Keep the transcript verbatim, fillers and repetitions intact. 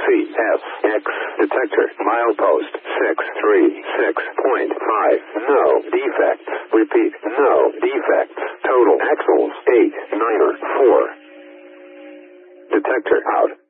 C S X detector milepost six three six point five. No defects. Repeat, no defects. Total axles eight niner four. Detector out.